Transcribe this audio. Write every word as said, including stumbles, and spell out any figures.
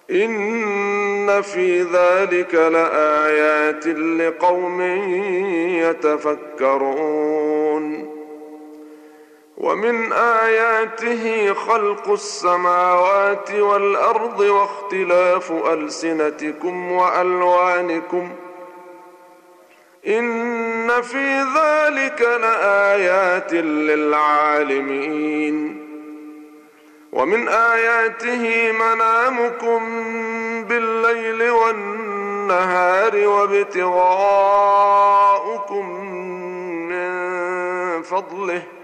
إن في ذلك لآيات لقوم يتفكرون. ومن آياته خلق السماوات والأرض واختلاف ألسنتكم وألوانكم إن في ذلك لآيات للعالمين. ومن آياته منامكم بالليل والنهار وابتغاؤكم من فضله